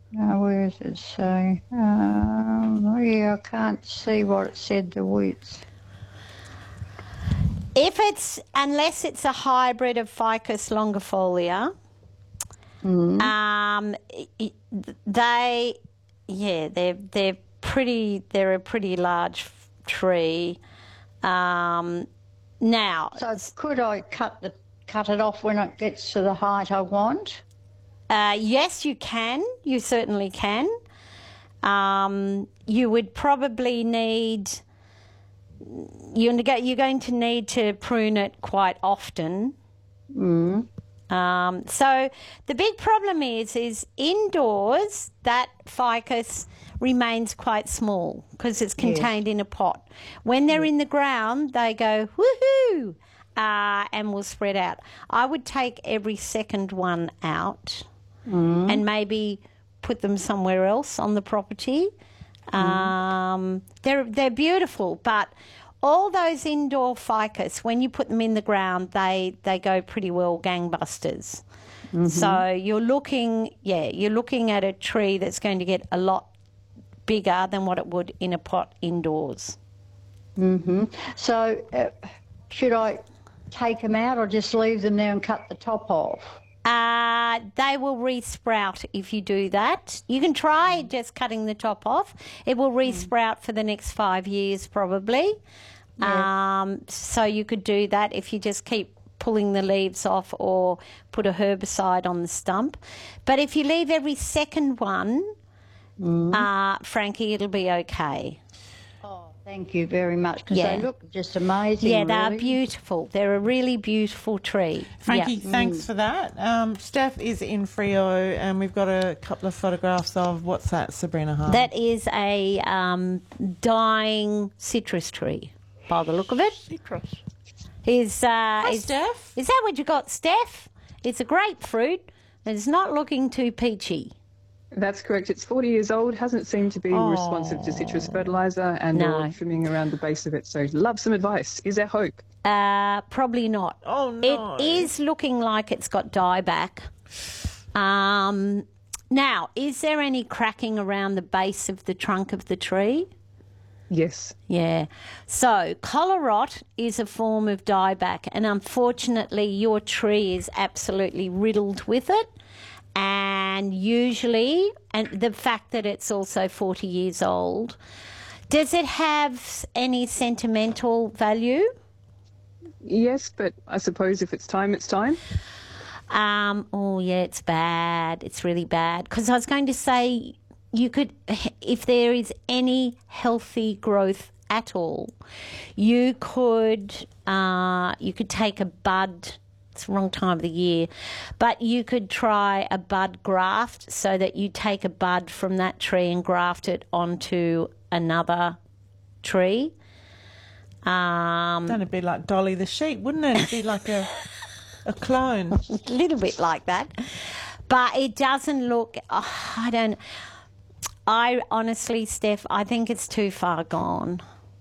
Where does it say? Yeah, I can't see what it said, the width. Unless it's a hybrid of Ficus longifolia, they're a pretty large tree. Now, so could I cut it off when it gets to the height I want? Yes, you can. You certainly can. You would probably need. You're going to need to prune it quite often. So the big problem is indoors that ficus remains quite small because it's contained in a pot. When they're in the ground, they go woohoo and will spread out. I would take every second one out and maybe put them somewhere else on the property. They're beautiful, but all those indoor ficus, when you put them in the ground, they go pretty well gangbusters. So you're looking at a tree that's going to get a lot bigger than what it would in a pot indoors. So should I take them out or just leave them there and cut the top off? They will re-sprout if you do that. You can try just cutting the top off. It will re-sprout for the next 5 years probably. So you could do that if you just keep pulling the leaves off or put a herbicide on the stump. But if you leave every second one, Frankie, it'll be okay. Thank you very much, because they look just amazing. Yeah, they're beautiful. They're a really beautiful tree. Frankie, thanks for that. Steph is in Frio, and we've got a couple of photographs of, what's that, Sabrina Hahn? That is a dying citrus tree, by the look of it. Citrus. Hi, Steph. Is that what you got, Steph? It's a grapefruit, and it's not looking too peachy. That's correct. It's 40 years old, hasn't seemed to be responsive to citrus fertiliser and or trimming around the base of it. So love some advice. Is there hope? Probably not. Oh, no. It is looking like it's got dieback. Now, is there any cracking around the base of the trunk of the tree? Yes. Yeah. So collar rot is a form of dieback, and unfortunately your tree is absolutely riddled with it. And usually, and the fact that it's also 40 years old, does it have any sentimental value? Yes, but I suppose if it's time, it's time. Oh, yeah, it's bad. It's really bad. Because I was going to say, you could, if there is any healthy growth at all, you could take a bud. It's the wrong time of the year, but you could try a bud graft so that you take a bud from that tree and graft it onto another tree. That'd be like Dolly the sheep, wouldn't it? It'd be like a clone. A little bit like that. But it doesn't look, I honestly, Steph, I think it's too far gone.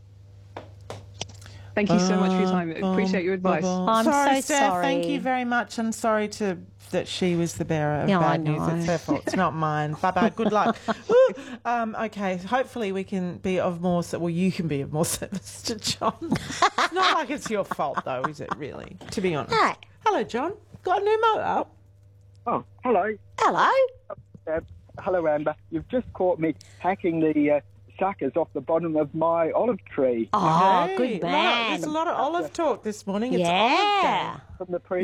Thank you so much for your time. Appreciate your advice. I'm sorry, so Steph, sorry. Thank you very much, and sorry that she was the bearer of bad news. It's her fault. It's not mine. Bye-bye. Good luck. Okay, hopefully we can be of more... Well, you can be of more service to John. It's not like it's your fault, though, is it, really, to be honest? Hi. Hello, John. Got a new motor? Oh, hello. Hello. Hello, Amber. You've just caught me hacking the suckers off the bottom of my olive tree. Oh, Hey, good man. There's a lot of olive talk this morning. It's Yeah. olive day. From the